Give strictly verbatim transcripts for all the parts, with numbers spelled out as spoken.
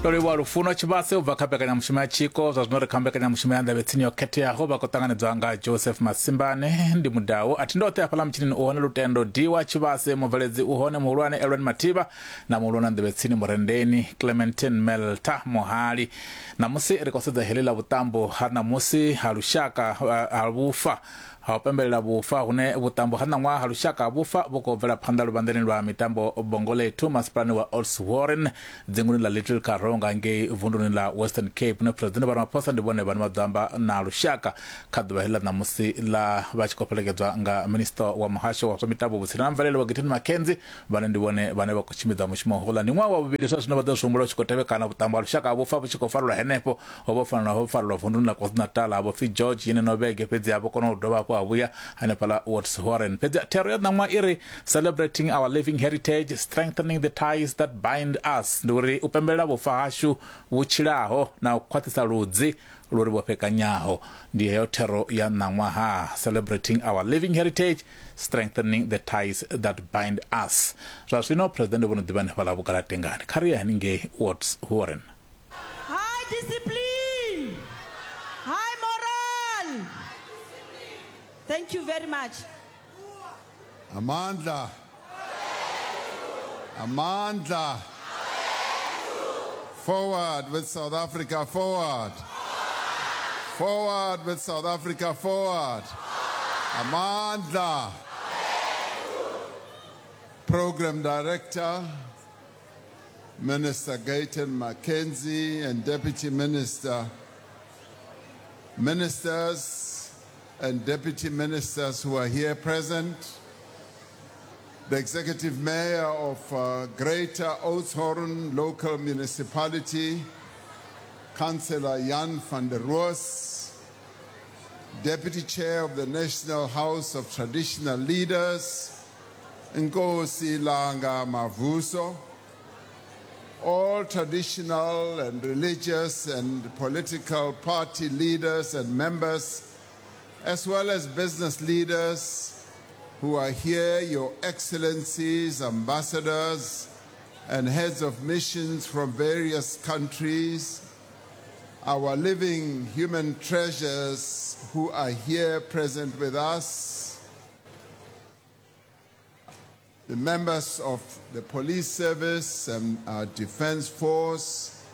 lori wa lufuno chibase ubva khambekanya mushumo ya chiko zwa zwino ri khambekanya mushumo ya ndavhetsini yo khetheaho vha khou ṱanganedzwa nga Joseph Masimbane ndi mudau a thi ndoṱhe hafhaḽa mutshini u hone lutendo D wa chibase mubveledzi u hone muhulwane Elwen Matiba na muhulwane ndavhetsini murendeni Clementine Melta Mohali namusi ri khou sedza heḽi ḽa vhuṱambo ha namusi ha lushaka ha vhufa ha u pembelela vhufa hune vhuṱambo ha ṋaṅwaha ha lushaka ha vhufa vhu khou bvela phanḓa luvhanḓeni lwa mitambo bongo lethu masipalani wa Oudtshoorn dzinguni ḽa Little Karonga ngei vunduni ḽa Western Cape na president vha Ramaphosa ndi vhone vhane vha ḓo amba na lushaka kha ḓuvha heḽi ḽa ṋamusi ḽa vha tshi khou fhelekedzwa nga minister wa muhasho wa zwa mitambo vhutsila na mvelele wa Giteni Mackenzie vhane ndi vhone vhane vha khou tshimbidza mushumo houḽa ni ṅwaha wa vhuvhili zwa zwino vha ḓo zwi humbula u tshi khou tevhekana vhuṱambo ha lushaka ha vhufa vhu tshi khou farelwa henefho ho vho fanela ho farelwa vunduni ḽa KwaZulu-Natal havho pfi George yene no vhege fhedzi havho kona u dovha hafhu ha vhuya hanefha ḽa Oudtshoorn fhedzi thero ya ṋaṅwaha iri celebrating our living heritage strengthening the ties that bind us ndi uri u pembelela vhufa hashu vhutshilaho na u khwaṱhisa ludzi luri vhofhekanyaho ndi heyo thero ya ṋaṅwaha celebrating our living heritage strengthening the ties that bind us zwa zwino president vho no ḓivha hanefha ḽa vhugalatengani kha ri ye haningei Oudtshoorn. High discipline, high moral. Thank you very much. Amandla. Amandla. Forward with South Africa, forward. Forward with South Africa, forward. Amandla. Program Director, Minister Gayton Mackenzie and Deputy Minister, Ministers, and deputy ministers who are here present, the executive mayor of uh, Greater Oudtshoorn Local Municipality, Councillor Jan van der Roos, deputy chair of the National House of Traditional Leaders, Nkosi Langa Mavuso, all traditional and religious and political party leaders and members, as well as business leaders who are here, your excellencies, ambassadors, and heads of missions from various countries, our living human treasures who are here present with us, the members of the police service and our defense force,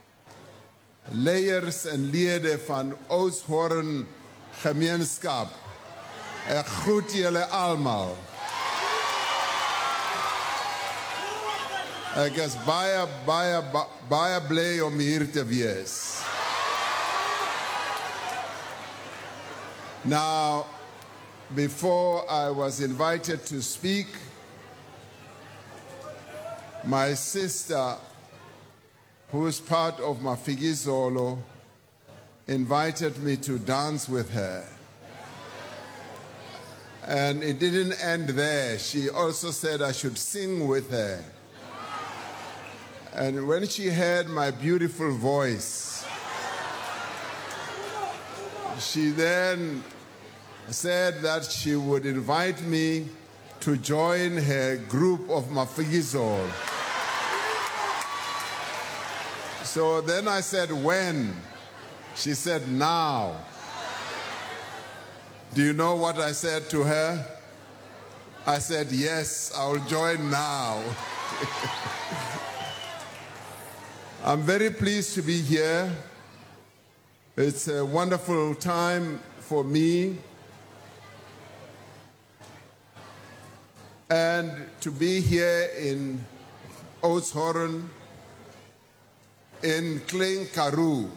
layers and lede van Oudtshoorn gemeenskap. Ek groet julle almal. Ek is baie baie baie bly om hier te wees. Now, before I was invited to speak, my sister, who is part of Mafikizolo, invited me to dance with her. And it didn't end there. She also said I should sing with her. And when she heard my beautiful voice, she then said that she would invite me to join her group of Mafikizolo. So then I said, when? She said, now. Do you know what I said to her? I said, yes, I'll join now. I'm very pleased to be here. It's a wonderful time for me. And to be here in Oudtshoorn, in Klein Karoo.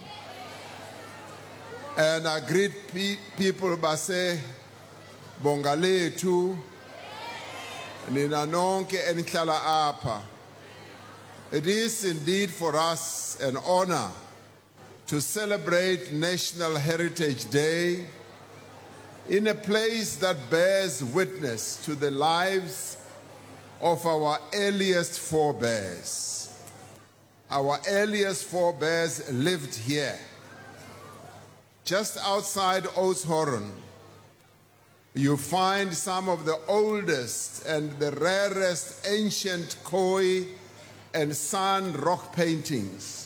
And I greet pe people by saying, Bongale tu, Nina nonke enihlala apha. It is indeed for us an honor to celebrate National Heritage Day in a place that bears witness to the lives of our earliest forebears. Our earliest forebears lived here. Just outside Oudtshoorn, you find some of the oldest and the rarest ancient Khoi and sun rock paintings,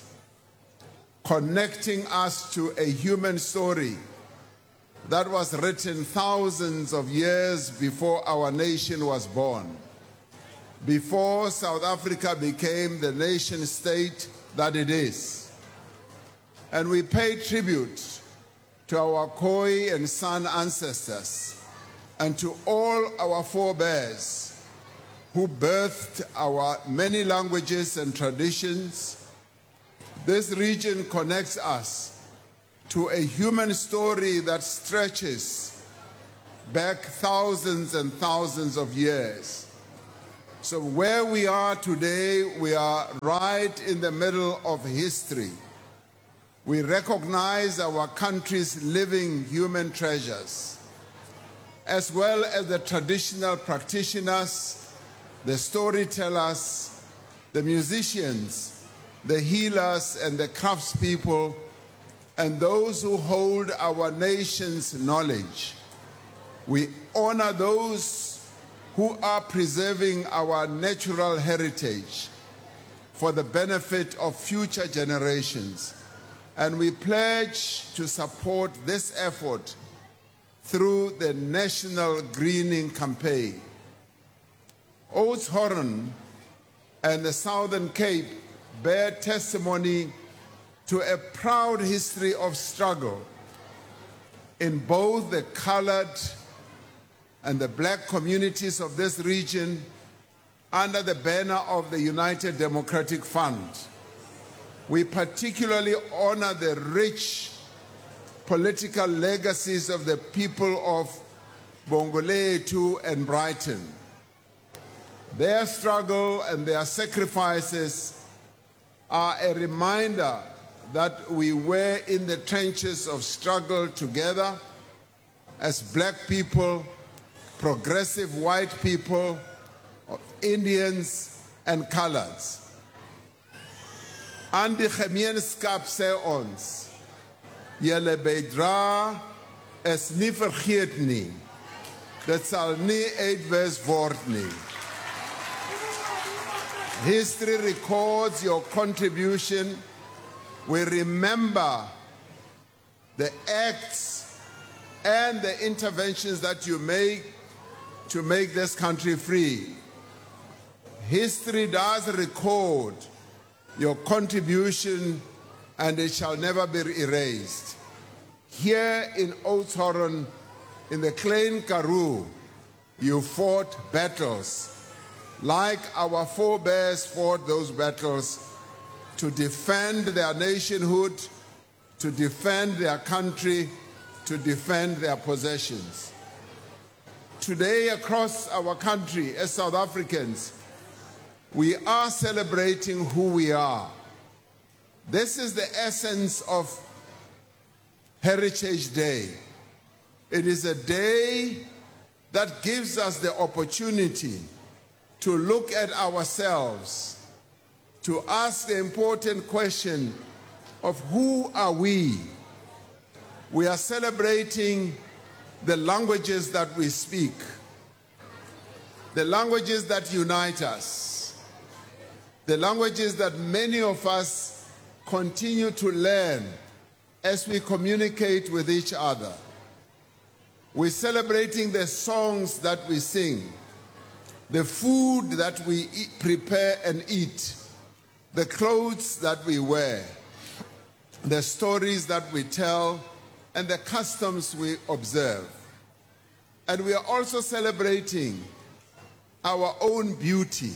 connecting us to a human story that was written thousands of years before our nation was born, before South Africa became the nation state that it is. And we pay tribute to our Khoi and San ancestors and to all our forebears who birthed our many languages and traditions. This region connects us to a human story that stretches back thousands and thousands of years. So where we are today, we are right in the middle of history. We recognize our country's living human treasures, as well as the traditional practitioners, the storytellers, the musicians, the healers, and the craftspeople, and those who hold our nation's knowledge. We honor those who are preserving our natural heritage for the benefit of future generations. And we pledge to support this effort through the National Greening Campaign. Oudtshoorn and the Southern Cape bear testimony to a proud history of struggle in both the colored and the black communities of this region under the banner of the United Democratic Fund. We particularly honor the rich political legacies of the people of Bongolethu and Brighton. Their struggle and their sacrifices are a reminder that we were in the trenches of struggle together as black people, progressive white people, Indians, and coloreds. Aan die gemeenskap sê ons, julle bydra is nie vergeet nie. Dit sal nie uitwis word nie. History records your contribution. We remember the acts and the interventions that you make to make this country free. History does record your contribution, and it shall never be erased. Here in Oudtshoorn, in the Klein Karoo, you fought battles like our forebears fought those battles to defend their nationhood, to defend their country, to defend their possessions. Today, across our country, as South Africans, we are celebrating who we are. This is the essence of Heritage Day. It is a day that gives us the opportunity to look at ourselves, to ask the important question of who are we? We are celebrating the languages that we speak, the languages that unite us, the languages that many of us continue to learn as we communicate with each other. We're celebrating the songs that we sing, the food that we eat, prepare and eat, the clothes that we wear, the stories that we tell, and the customs we observe. And we are also celebrating our own beauty.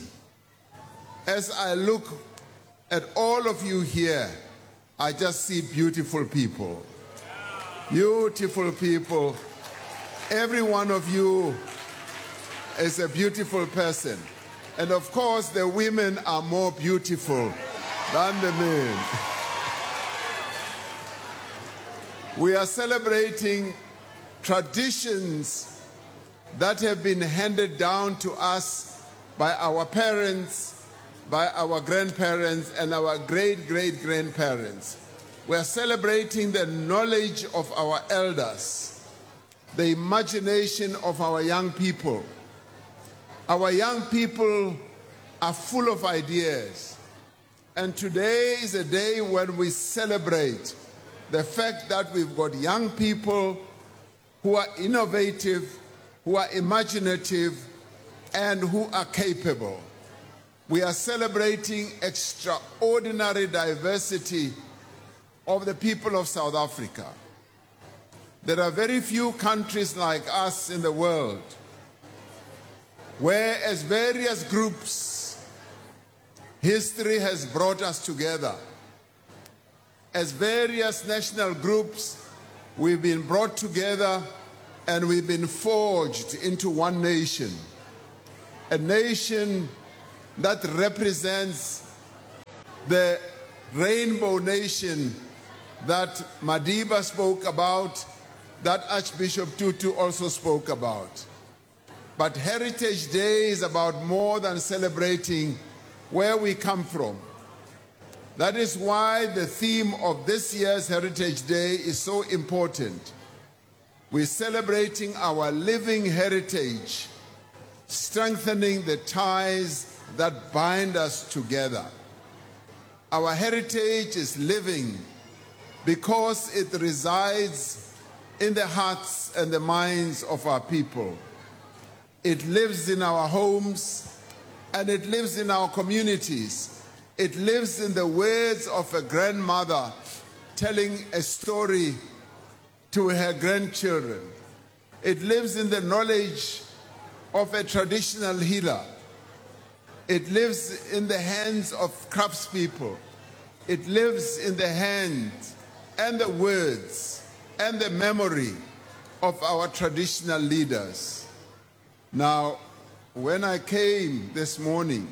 As I look at all of you here, I just see beautiful people. Beautiful people. Every one of you is a beautiful person. And of course, the women are more beautiful than the men. We are celebrating traditions that have been handed down to us by our parents, by our grandparents, and our great-great-grandparents. We are celebrating the knowledge of our elders, the imagination of our young people. Our young people are full of ideas. And today is a day when we celebrate the fact that we've got young people who are innovative, who are imaginative, and who are capable. We are celebrating extraordinary diversity of the people of South Africa. There are very few countries like us in the world where, as various groups, history has brought us together. As various national groups, we've been brought together and we've been forged into one nation. A nation that represents the rainbow nation that Madiba spoke about, that Archbishop Tutu also spoke about. But Heritage Day is about more than celebrating where we come from. That is why the theme of this year's Heritage Day is so important. We're celebrating our living heritage, strengthening the ties that bind us together. Our heritage is living because it resides in the hearts and the minds of our people. It lives in our homes and it lives in our communities. It lives in the words of a grandmother telling a story to her grandchildren. It lives in the knowledge of a traditional healer. It lives in the hands of craftspeople. It lives in the hands and the words and the memory of our traditional leaders. Now, when I came this morning,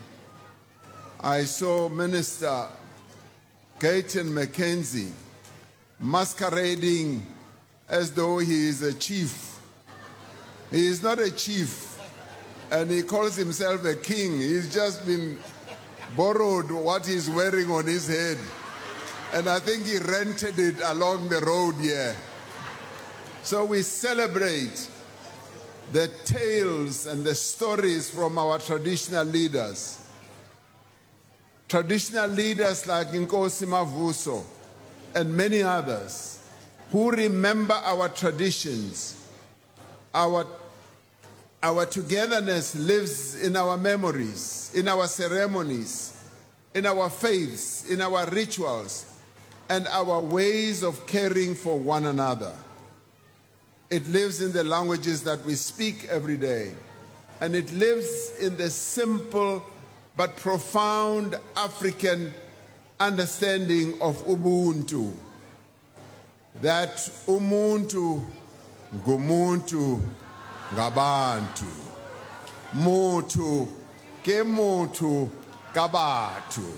I saw Minister Gayton McKenzie masquerading as though he is a chief. He is not a chief. And he calls himself a king. He's just been borrowed what he's wearing on his head. And I think he rented it along the road here. So we celebrate the tales and the stories from our traditional leaders. Traditional leaders like Nkosi Mavuso and many others who remember our traditions. Our Our togetherness lives in our memories, in our ceremonies, in our faiths, in our rituals, and our ways of caring for one another. It lives in the languages that we speak every day, and it lives in the simple but profound African understanding of Ubuntu. That umuntu ngumuntu ngabantu, mutu ke mutu kabantu.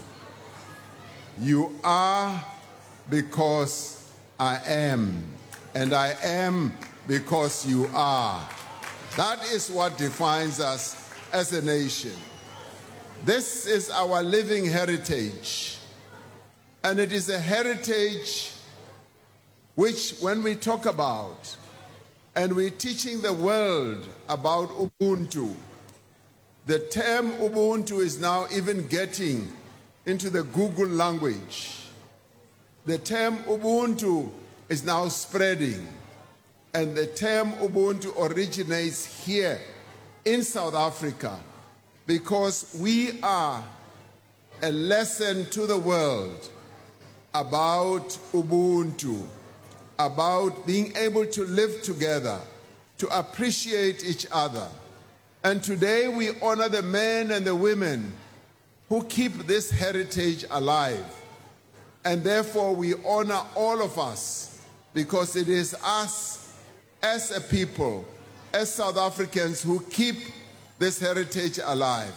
You are because I am, and I am because you are. That is what defines us as a nation. This is our living heritage, and it is a heritage which, when we talk about and we're teaching the world about Ubuntu, the term Ubuntu is now even getting into the Google language. The term Ubuntu is now spreading, and the term Ubuntu originates here in South Africa because we are a lesson to the world about Ubuntu, about being able to live together, to appreciate each other. And today we honor the men and the women who keep this heritage alive. And therefore we honor all of us because it is us as a people, as South Africans, who keep this heritage alive.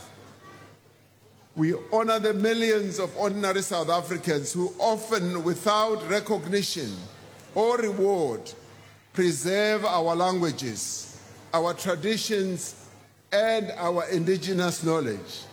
We honor the millions of ordinary South Africans who often, without recognition or reward, preserve our languages, our traditions, and our indigenous knowledge.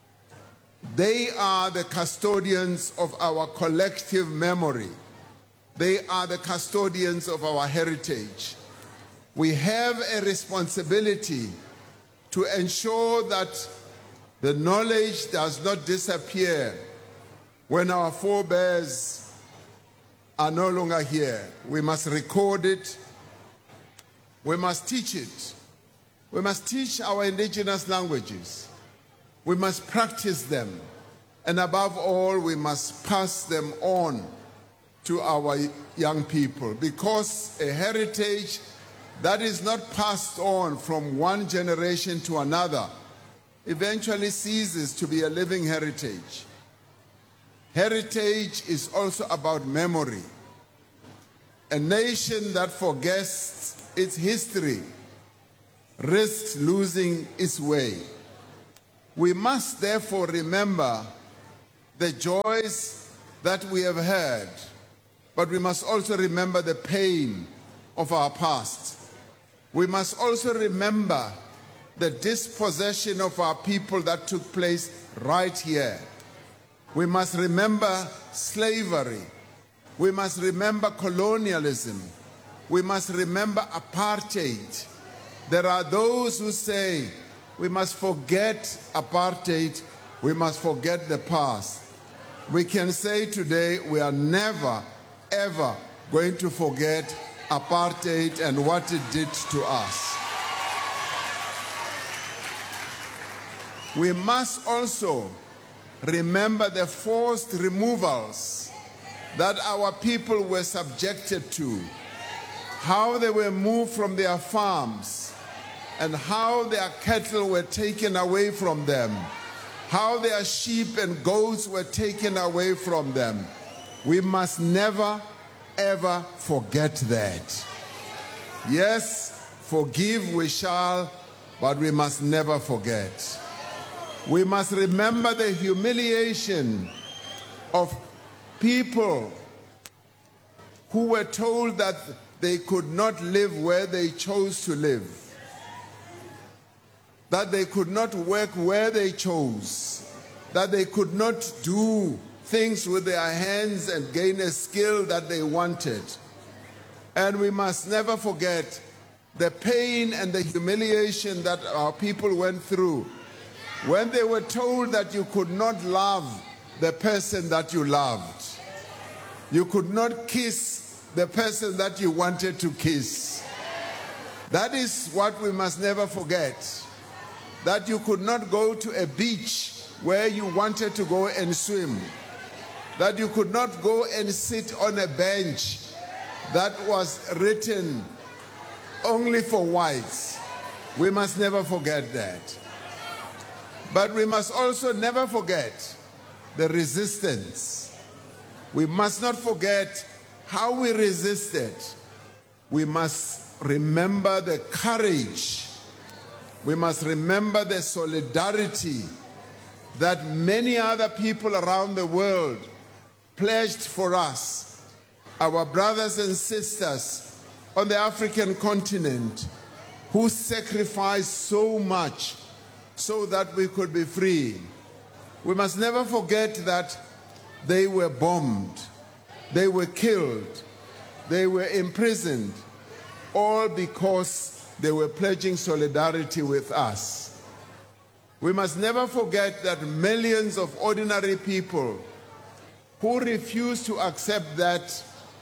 They are the custodians of our collective memory. They are the custodians of our heritage. We have a responsibility to ensure that the knowledge does not disappear, When our forebears are no longer here, we must record it. We must teach it. We must teach our indigenous languages. We must practice them. And above all, we must pass them on to our young people, because a heritage that is not passed on from one generation to another eventually ceases to be a living heritage. Heritage is also about memory. A nation that forgets its history risks losing its way. We must therefore remember the joys that we have had, but we must also remember the pain of our past. We must also remember the dispossession of our people that took place right here. We must remember slavery. We must remember colonialism. We must remember apartheid. There are those who say we must forget apartheid. We must forget the past. We can say today we are never, ever going to forget apartheid and what it did to us. We must also remember the forced removals that our people were subjected to, how they were moved from their farms, and how their cattle were taken away from them, how their sheep and goats were taken away from them. We must never, ever forget that. Yes, forgive we shall, but we must never forget. We must remember the humiliation of people who were told that they could not live where they chose to live, that they could not work where they chose, that they could not do things with their hands and gain a skill that they wanted. And we must never forget the pain and the humiliation that our people went through when they were told that you could not love the person that you loved. You could not kiss the person that you wanted to kiss. That is what we must never forget. That you could not go to a beach where you wanted to go and swim. That you could not go and sit on a bench that was written only for whites. We must never forget that. But we must also never forget the resistance. We must not forget how we resisted. We must remember the courage. We must remember the solidarity that many other people around the world pledged for us, our brothers and sisters on the African continent who sacrificed so much so that we could be free. We must never forget that they were bombed, they were killed, they were imprisoned, all because they were pledging solidarity with us. We must never forget that millions of ordinary people who refused to accept that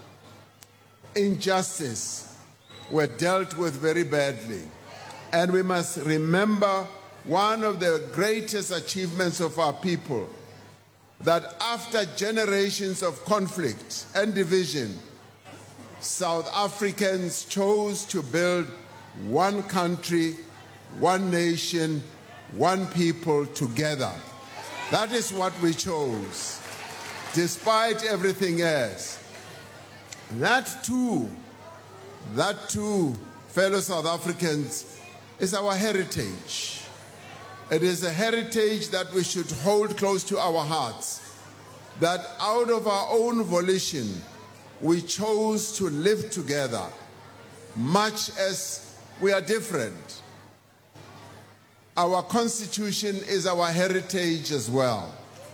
injustice were dealt with very badly. And we must remember one of the greatest achievements of our people, that after generations of conflict and division, South Africans chose to build one country, one nation, one people together. That is what we chose, despite everything else. That too, that too, fellow South Africans, is our heritage. It is a heritage that we should hold close to our hearts, that out of our own volition, we chose to live together, much as we are different. Our Constitution is our heritage as well.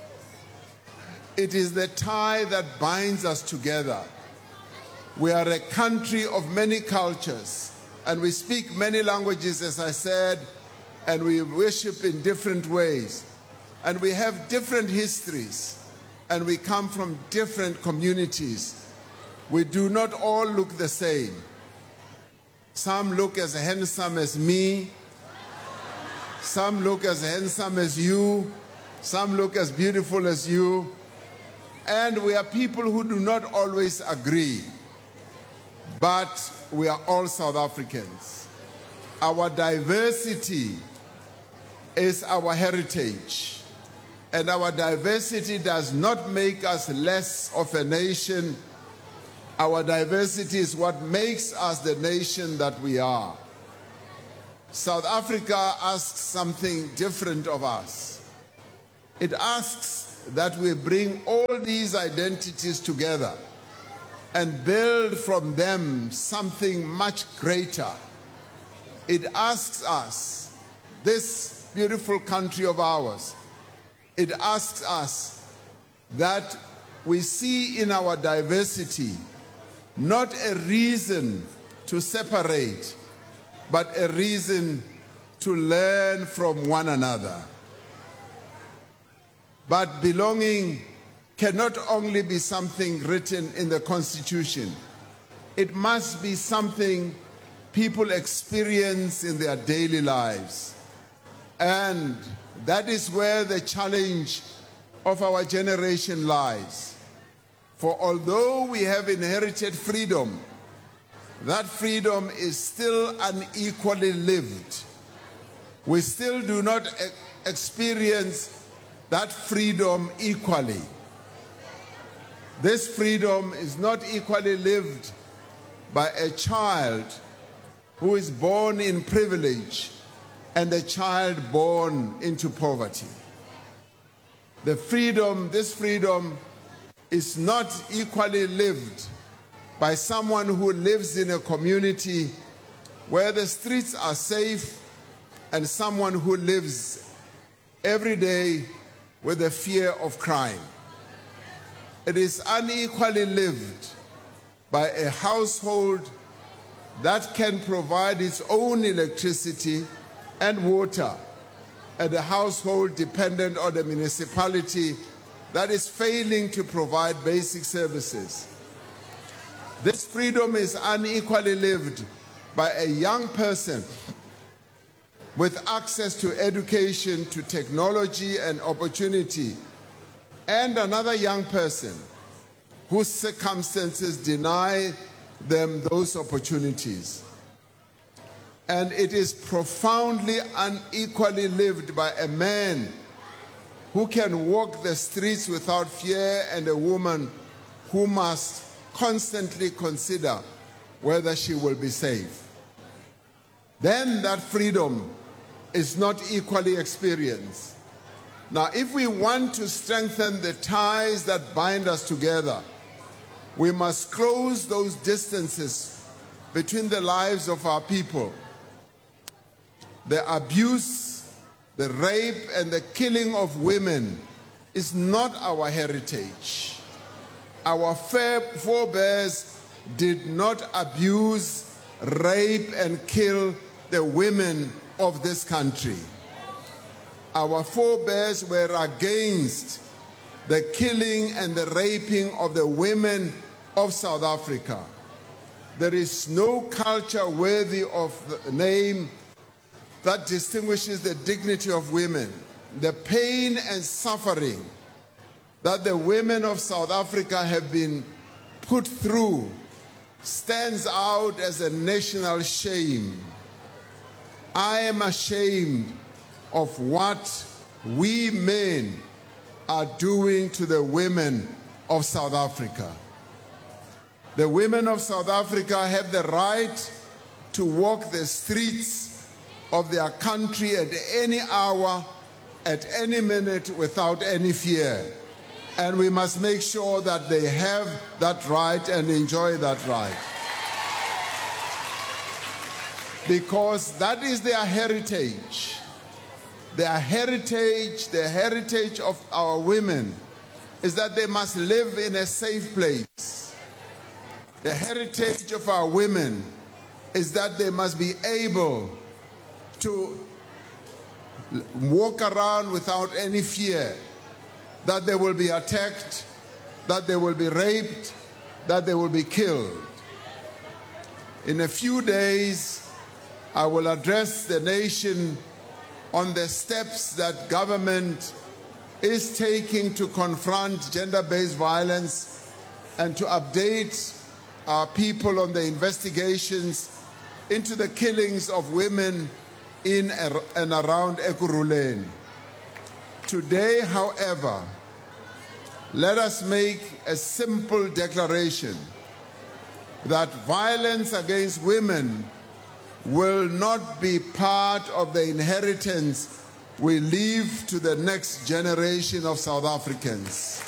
It is the tie that binds us together. We are a country of many cultures, and we speak many languages, as I said, and we worship in different ways, and we have different histories, and we come from different communities. We do not all look the same. Some look as handsome as me. Some look as handsome as you. Some look as beautiful as you. And we are people who do not always agree. But we are all South Africans. Our diversity is our heritage. And our diversity does not make us less of a nation. Our diversity is what makes us the nation that we are. South Africa asks something different of us. It asks that we bring all these identities together and build from them something much greater. It asks us, this beautiful country of ours, it asks us that we see in our diversity not a reason to separate, but a reason to learn from one another. But belonging cannot only be something written in the Constitution. It must be something people experience in their daily lives. And that is where the challenge of our generation lies. For although we have inherited freedom, that freedom is still unequally lived. We still do not e- experience that freedom equally. This freedom is not equally lived by a child who is born in privilege and a child born into poverty. The freedom, this freedom is not equally lived by someone who lives in a community where the streets are safe and someone who lives every day with the fear of crime. It is unequally lived by a household that can provide its own electricity and water, and a household dependent on the municipality that is failing to provide basic services. This freedom is unequally lived by a young person with access to education, to technology and opportunity, and another young person whose circumstances deny them those opportunities. And it is profoundly unequally lived by a man who can walk the streets without fear and a woman who must constantly consider whether she will be safe. Then that freedom is not equally experienced. Now, if we want to strengthen the ties that bind us together, we must close those distances between the lives of our people. The abuse, the rape, and the killing of women is not our heritage. Our forebears did not abuse, rape, and kill the women of this country. Our forebears were against the killing and the raping of the women of South Africa. There is no culture worthy of the name that distinguishes the dignity of women. The pain and suffering that the women of South Africa have been put through stands out as a national shame. I am ashamed of what we men are doing to the women of South Africa. The women of South Africa have the right to walk the streets of their country at any hour, at any minute, without any fear. And we must make sure that they have that right and enjoy that right. Because that is their heritage. Their heritage, the heritage of our women, is that they must live in a safe place. The heritage of our women is that they must be able to walk around without any fear. that they will be attacked, that they will be raped, that they will be killed. In a few days, I will address the nation on the steps that government is taking to confront gender-based violence and to update our people on the investigations into the killings of women in and around Ekurhuleni. Today, however, let us make a simple declaration that violence against women will not be part of the inheritance we leave to the next generation of South Africans.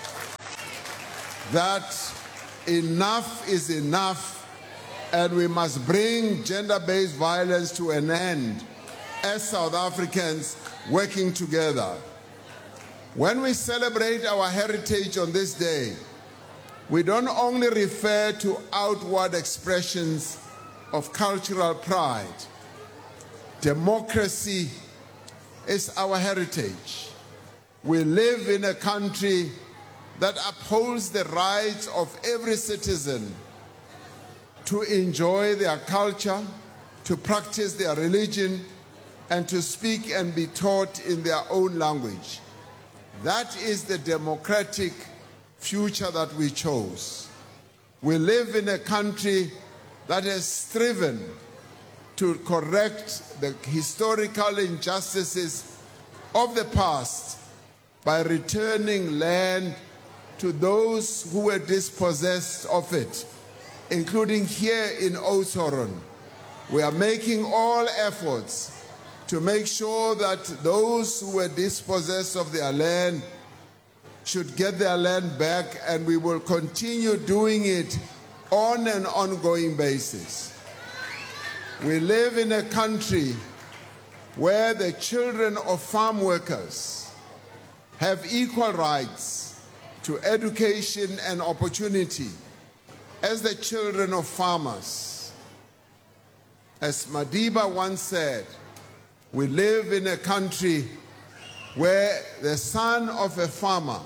That enough is enough, and we must bring gender-based violence to an end as South Africans working together. When we celebrate our heritage on this day, we don't only refer to outward expressions of cultural pride. Democracy is our heritage. We live in a country that upholds the rights of every citizen to enjoy their culture, to practice their religion, and to speak and be taught in their own language. That is the democratic future that we chose. We live in a country that has striven to correct the historical injustices of the past by returning land to those who were dispossessed of it, including here in Oudtshoorn. We are making all efforts to make sure that those who were dispossessed of their land should get their land back, and we will continue doing it on an ongoing basis. We live in a country where the children of farm workers have equal rights to education and opportunity as the children of farmers. As Madiba once said, we live in a country where the son of a farmer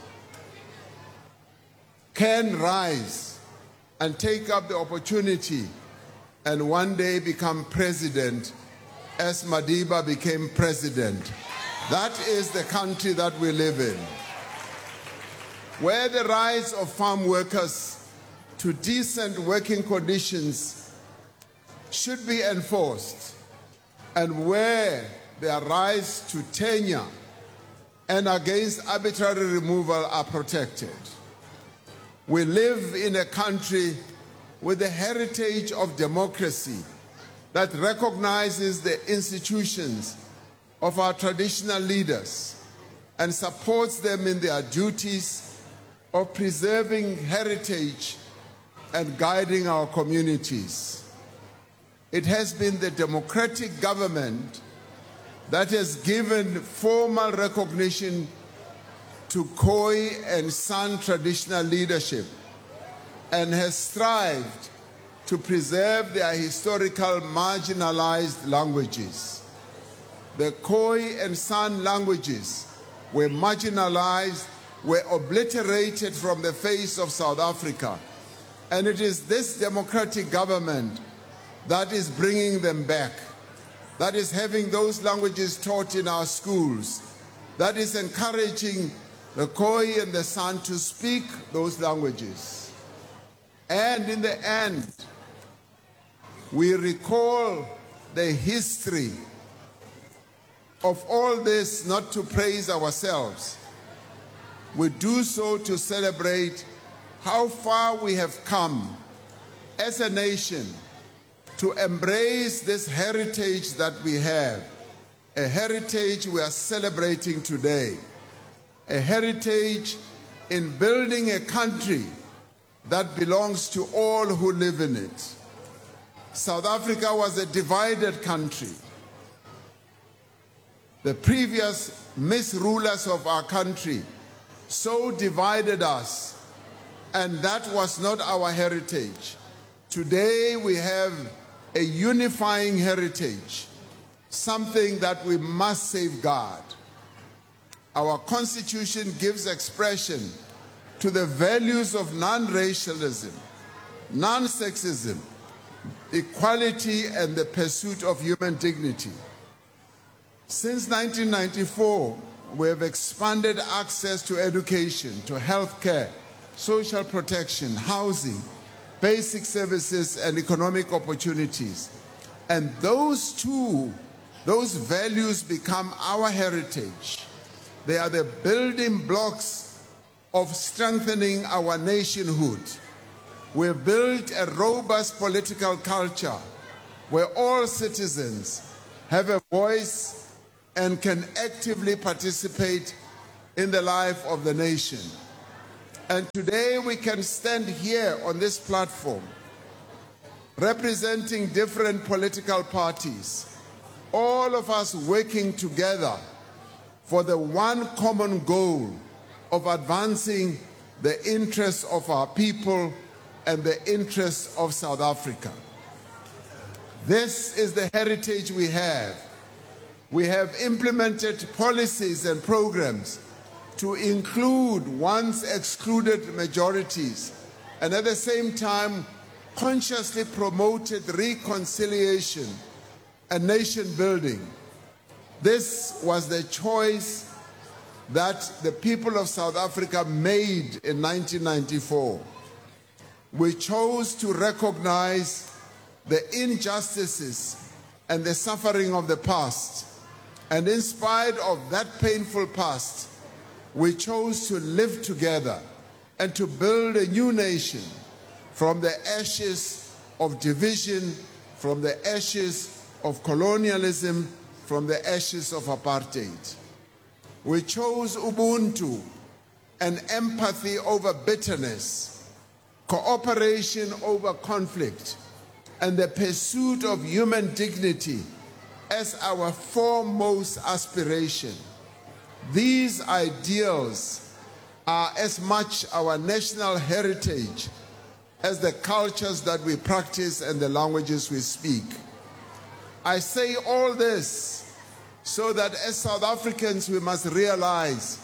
can rise and take up the opportunity and one day become president, as Madiba became president. That is the country that we live in, where the rights of farm workers to decent working conditions should be enforced, and where their rights to tenure and against arbitrary removal are protected. We live in a country with a heritage of democracy that recognizes the institutions of our traditional leaders and supports them in their duties of preserving heritage and guiding our communities. It has been the democratic government that has given formal recognition to Khoi and San traditional leadership and has strived to preserve their historical marginalized languages. The Khoi and San languages were marginalized, were obliterated from the face of South Africa, and it is this democratic government that is bringing them back, that is having those languages taught in our schools, that is encouraging the Khoi and the San to speak those languages. And in the end, we recall the history of all this not to praise ourselves. We do so to celebrate how far we have come as a nation to embrace this heritage that we have, a heritage we are celebrating today, a heritage in building a country that belongs to all who live in it. South Africa was a divided country. The previous misrulers of our country so divided us, and that was not our heritage. Today we have a unifying heritage, something that we must safeguard. Our Constitution gives expression to the values of non-racialism, non-sexism, equality, and the pursuit of human dignity. Since nineteen ninety-four, we have expanded access to education, to health care, social protection, housing, basic services, and economic opportunities. And those two, those values become our heritage. They are the building blocks of strengthening our nationhood. We've built a robust political culture where all citizens have a voice and can actively participate in the life of the nation. And today we can stand here on this platform representing different political parties, all of us working together for the one common goal of advancing the interests of our people and the interests of South Africa. This is the heritage we have. We have implemented policies and programs to include once excluded majorities, and at the same time consciously promoted reconciliation and nation building. This was the choice that the people of South Africa made in nineteen ninety-four. We chose to recognize the injustices and the suffering of the past. And in spite of that painful past, we chose to live together and to build a new nation from the ashes of division, from the ashes of colonialism, from the ashes of apartheid. We chose Ubuntu and empathy over bitterness, cooperation over conflict, and the pursuit of human dignity as our foremost aspiration. These ideals are as much our national heritage as the cultures that we practice and the languages we speak. I say all this so that as South Africans we must realize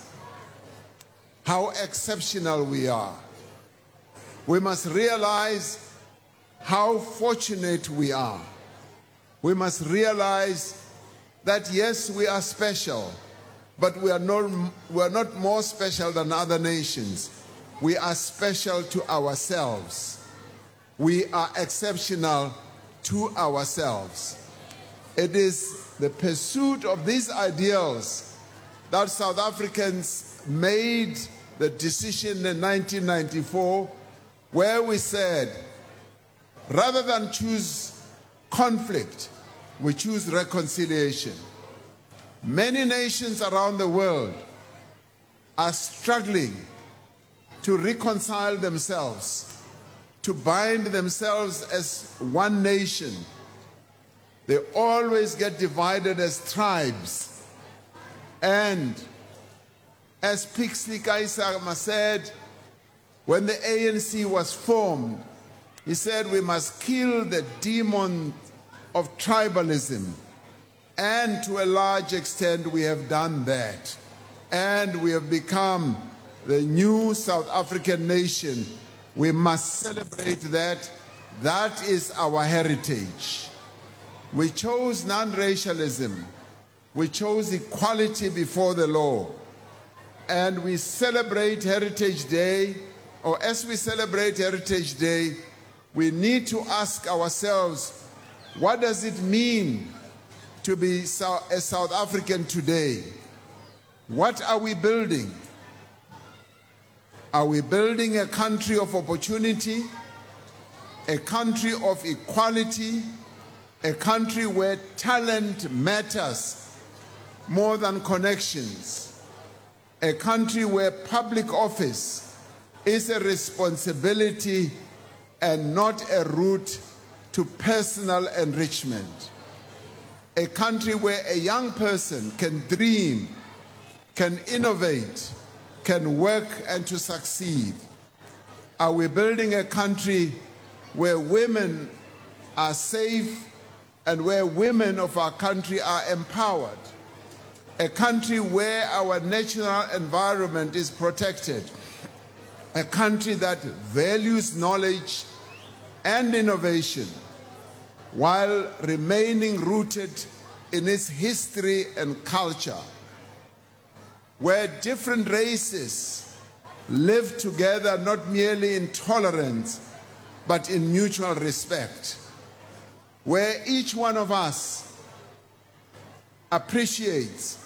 how exceptional we are. We must realize how fortunate we are. We must realize that yes, we are special, but we are not, we are not more special than other nations. We are special to ourselves. We are exceptional to ourselves. It is the pursuit of these ideals that South Africans made the decision in nineteen ninety-four, where we said, rather than choose conflict, we choose reconciliation. Many nations around the world are struggling to reconcile themselves, to bind themselves as one nation. They always get divided as tribes. And as Pixley Kaisama said, when the A N C was formed, he said we must kill the demon of tribalism. And to a large extent, we have done that. And we have become the new South African nation. We must celebrate that. That is our heritage. We chose non-racialism. We chose equality before the law. And we celebrate Heritage Day, or as we celebrate Heritage Day, we need to ask ourselves, what does it mean to be a South African today? What are we building? Are we building a country of opportunity, a country of equality, a country where talent matters more than connections, a country where public office is a responsibility and not a route to personal enrichment, a country where a young person can dream, can innovate, can work and to succeed? Are we building a country where women are safe and where women of our country are empowered? a country where our natural environment is protected, a country that values knowledge and innovation while remaining rooted in its history and culture, where different races live together not merely in tolerance but in mutual respect, where each one of us appreciates,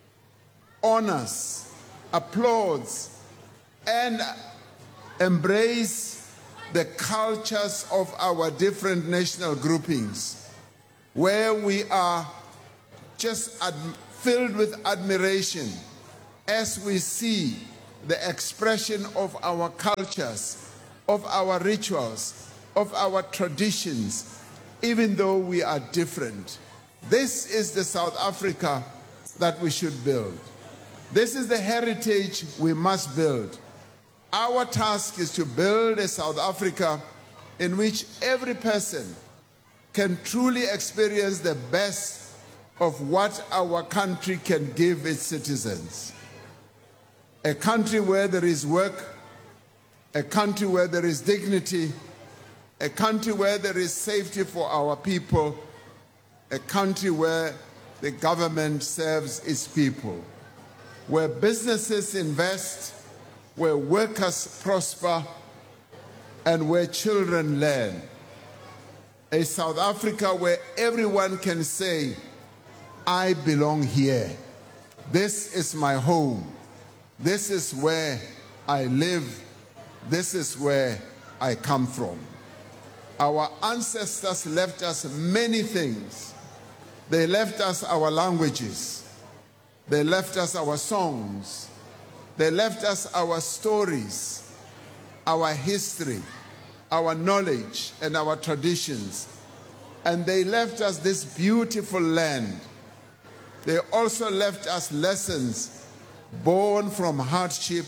honors, applauds, and embrace the cultures of our different national groupings, where we are just ad- filled with admiration as we see the expression of our cultures, of our rituals, of our traditions, even though we are different. This is the South Africa that we should build. This is the heritage we must build. Our task is to build a South Africa in which every person can truly experience the best of what our country can give its citizens. A country where there is work, a country where there is dignity, a country where there is safety for our people, a country where the government serves its people, where businesses invest, where workers prosper, and where children learn. A South Africa where everyone can say, I belong here. This is my home. This is where I live. This is where I come from. Our ancestors left us many things. They left us our languages. They left us our songs. They left us our stories, our history, our knowledge, and our traditions. And they left us this beautiful land. They also left us lessons born from hardship,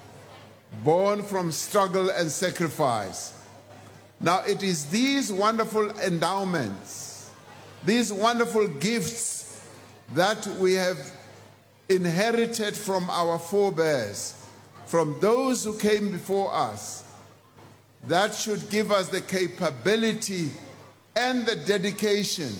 born from struggle and sacrifice. Now, it is these wonderful endowments, these wonderful gifts that we have inherited from our forebears, from those who came before us, that should give us the capability and the dedication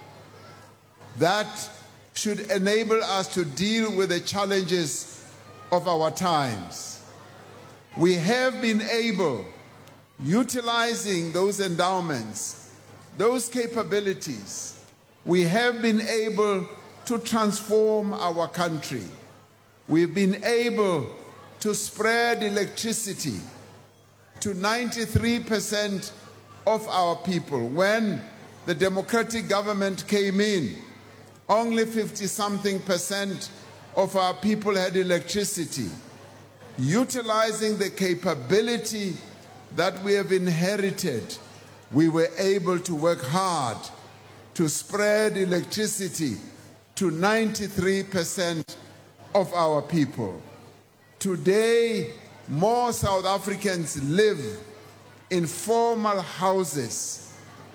that should enable us to deal with the challenges of our times. We have been able, utilizing those endowments, those capabilities, we have been able to transform our country. We've been able to spread electricity to ninety-three percent of our people. When the democratic government came in, only fifty-something percent of our people had electricity. Utilizing the capability that we have inherited, we were able to work hard to spread electricity to ninety-three percent of our people. Today, more South Africans live in formal houses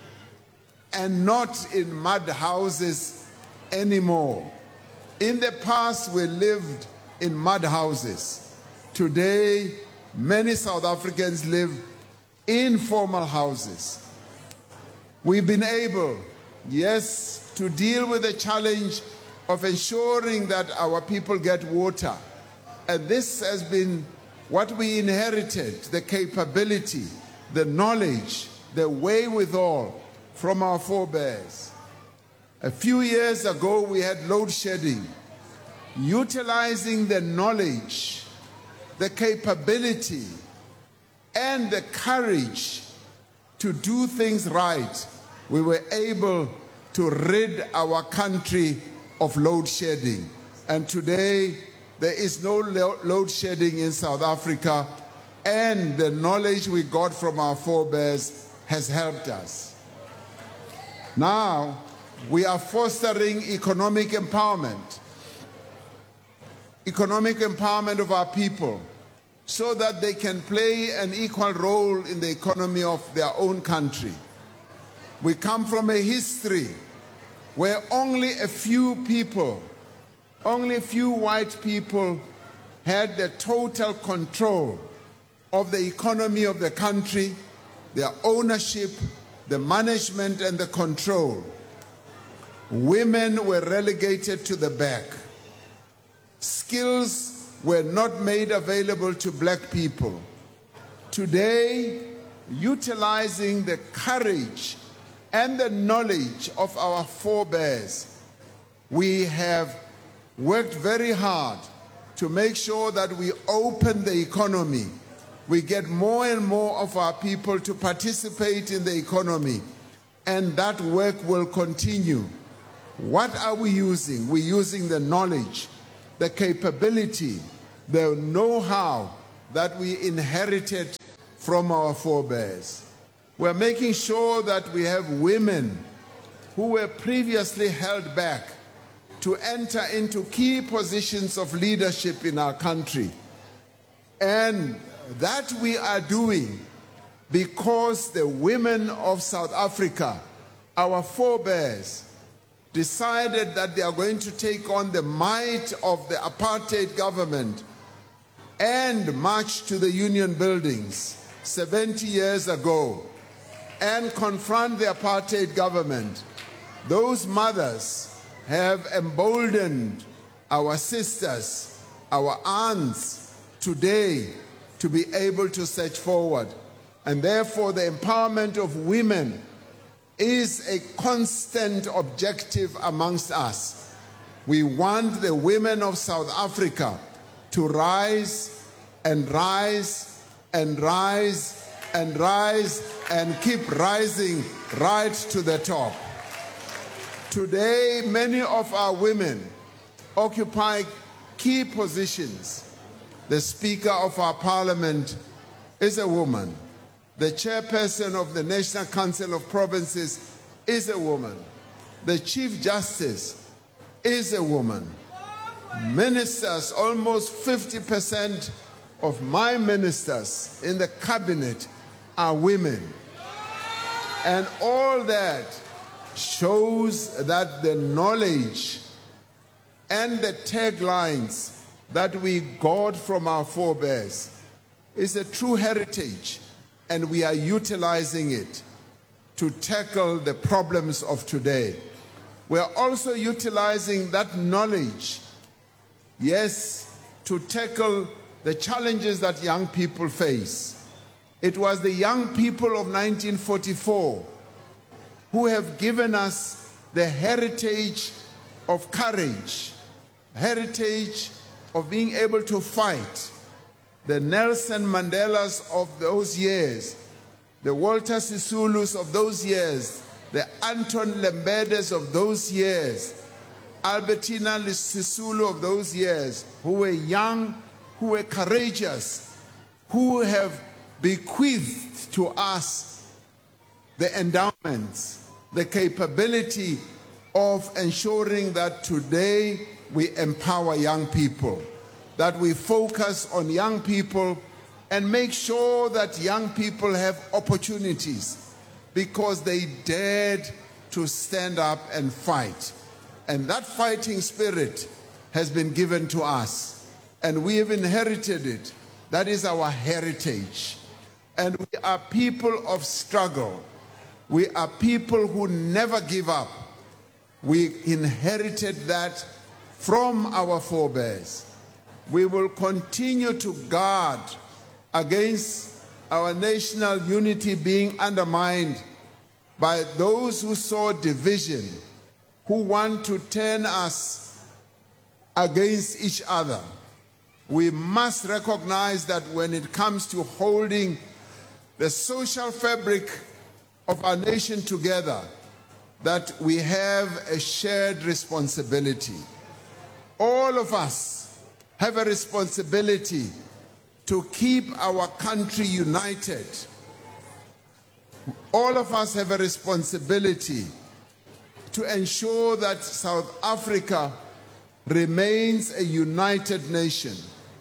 and not in mud houses anymore. In the past, we lived in mud houses. Today, many South Africans live in formal houses. We've been able, yes, to deal with the challenge of ensuring that our people get water. And this has been what we inherited, the capability, the knowledge, the wherewithal from our forebears. A few years ago, we had load shedding. Utilizing the knowledge, the capability, and the courage to do things right, we were able to rid our country of load shedding. And today, there is no lo- load shedding in South Africa, and the knowledge we got from our forebears has helped us. Now, we are fostering economic empowerment, economic empowerment of our people, so that they can play an equal role in the economy of their own country. We come from a history where only a few people Only few white people had the total control of the economy of the country, their ownership, the management, and the control. Women were relegated to the back. Skills were not made available to black people. Today, utilizing the courage and the knowledge of our forebears, we have worked very hard to make sure that we open the economy. We get more and more of our people to participate in the economy, and that work will continue. What are we using? We're using the knowledge, the capability, the know-how that we inherited from our forebears. We're making sure that we have women who were previously held back to enter into key positions of leadership in our country. And that we are doing because the women of South Africa, our forebears, decided that they are going to take on the might of the apartheid government and march to the Union buildings seventy years ago and confront the apartheid government. Those mothers have emboldened our sisters, our aunts today to be able to search forward. And therefore the empowerment of women is a constant objective amongst us. We want the women of South Africa to rise and rise and rise and rise and keep rising right to the top. Today, many of our women occupy key positions. The Speaker of our Parliament is a woman. The Chairperson of the National Council of Provinces is a woman. The Chief Justice is a woman. Ministers, almost fifty percent of my ministers in the cabinet are women. And all that shows that the knowledge and the taglines that we got from our forebears is a true heritage, and we are utilizing it to tackle the problems of today. We are also utilizing that knowledge, yes, to tackle the challenges that young people face. It was the young people of nineteen forty-four who have given us the heritage of courage, heritage of being able to fight. The Nelson Mandelas of those years, the Walter Sisulus of those years, the Anton Lembedes of those years, Albertina Sisulu of those years, who were young, who were courageous, who have bequeathed to us the endowments, the capability of ensuring that today we empower young people, that we focus on young people and make sure that young people have opportunities because they dared to stand up and fight. And that fighting spirit has been given to us, and we have inherited it. That is our heritage. And we are people of struggle. We are people who never give up. We inherited that from our forebears. We will continue to guard against our national unity being undermined by those who sow division, who want to turn us against each other. We must recognize that when it comes to holding the social fabric of our nation together, that we have a shared responsibility. All of us have a responsibility to keep our country united. All of us have a responsibility to ensure that South Africa remains a united nation.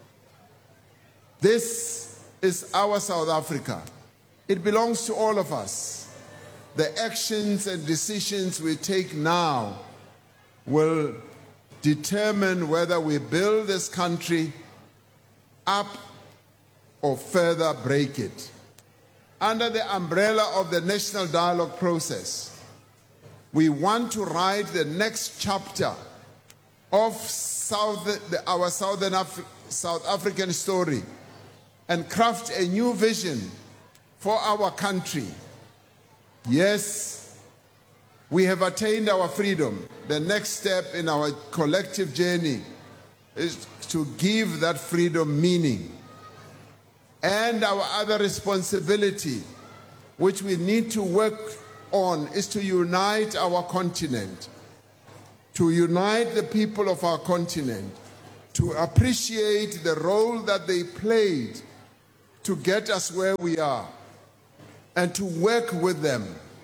This is our South Africa. It belongs to all of us. The actions and decisions we take now will determine whether we build this country up or further break it. Under the umbrella of the national dialogue process, we want to write the next chapter of South, the, our Southern Af- South African story and craft a new vision for our country. Yes, we have attained our freedom. The next step in our collective journey is to give that freedom meaning. And our other responsibility, which we need to work on, is to unite our continent, to unite the people of our continent, to appreciate the role that they played to get us where we are, and to work with them.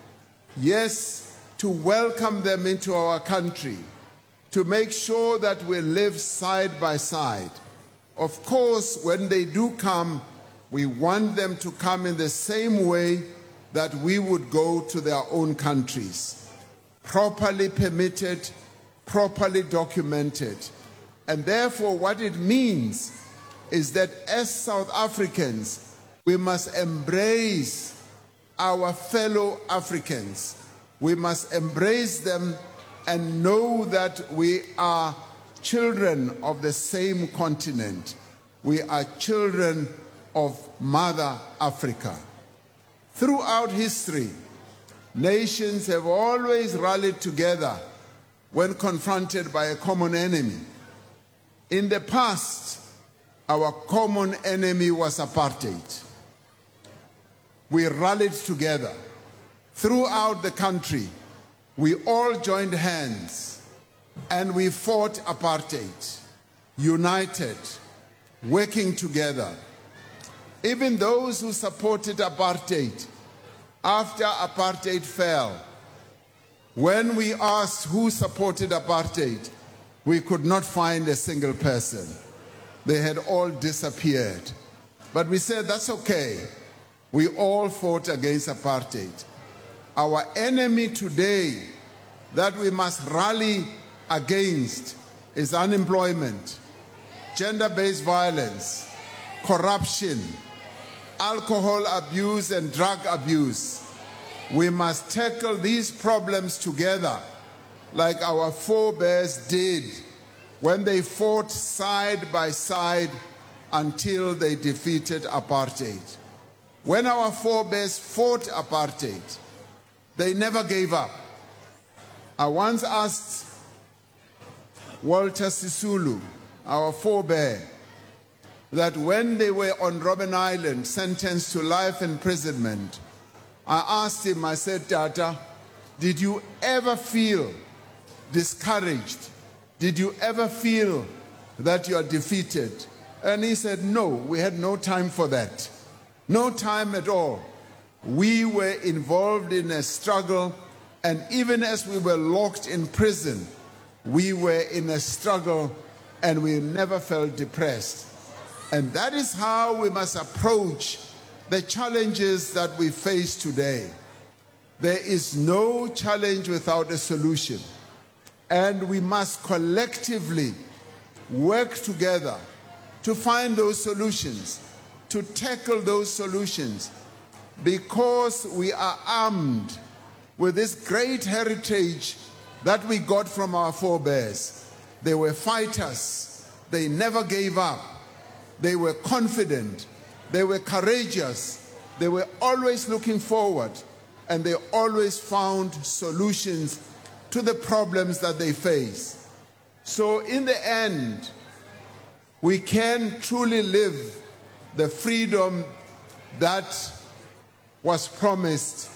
Yes, to welcome them into our country, to make sure that we live side by side. Of course, when they do come, we want them to come in the same way that we would go to their own countries, properly permitted, properly documented. And therefore, what it means is that as South Africans, we must embrace our fellow Africans. We must embrace them and know that we are children of the same continent. We are children of Mother Africa. Throughout history, nations have always rallied together when confronted by a common enemy. In the past, our common enemy was apartheid. We rallied together. Throughout the country, we all joined hands and we fought apartheid, united, working together. Even those who supported apartheid, after apartheid fell, when we asked who supported apartheid, we could not find a single person. They had all disappeared. But we said, that's okay. We all fought against apartheid. Our enemy today that we must rally against is unemployment, gender-based violence, corruption, alcohol abuse and drug abuse. We must tackle these problems together like our forebears did when they fought side by side until they defeated apartheid. When our forebears fought apartheid, they never gave up. I once asked Walter Sisulu, our forebear, that when they were on Robben Island, sentenced to life imprisonment, I asked him, I said, Tata, did you ever feel discouraged? Did you ever feel that you are defeated? And he said, no, we had no time for that. No time at all. We were involved in a struggle, and even as we were locked in prison, we were in a struggle and we never felt depressed. And that is how we must approach the challenges that we face today. There is no challenge without a solution. And we must collectively work together to find those solutions, to tackle those solutions, because we are armed with this great heritage that we got from our forebears. They were fighters. They never gave up. They were confident. They were courageous. They were always looking forward, and they always found solutions to the problems that they face. So in the end, we can truly live the freedom that was promised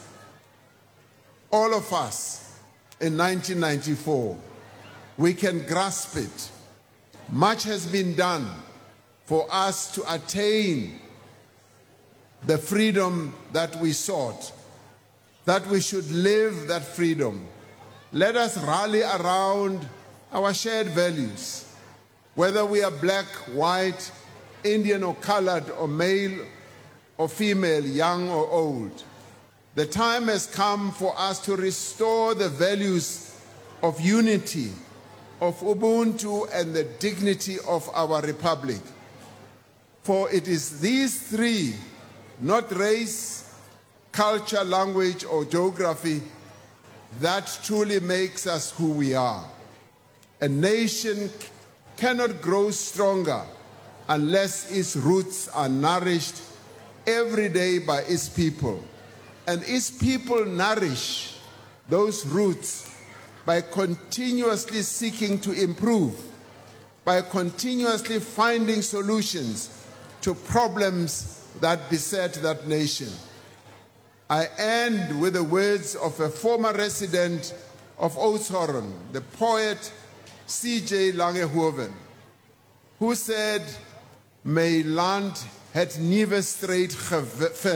all of us in nineteen ninety-four. We can grasp it. Much has been done for us to attain the freedom that we sought, that we should live that freedom. Let us rally around our shared values, whether we are black, white, Indian or colored, or male or female, young or old. The time has come for us to restore the values of unity, of Ubuntu and the dignity of our republic. For it is these three, not race, culture, language, or geography, that truly makes us who we are. A nation cannot grow stronger unless its roots are nourished every day by its people. And its people nourish those roots by continuously seeking to improve, by continuously finding solutions to problems that beset that nation. I end with the words of a former resident of Oudtshoorn, the poet C J Langehoven, who said, "My land het nuwe stryd gevind."